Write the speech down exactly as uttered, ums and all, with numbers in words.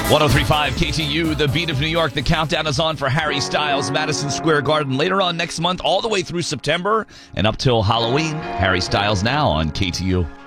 ten thirty-five K T U, the beat of New York. The countdown is on for Harry Styles, Madison Square Garden later on next month, all the way through September and up till Halloween. Harry Styles now on K T U.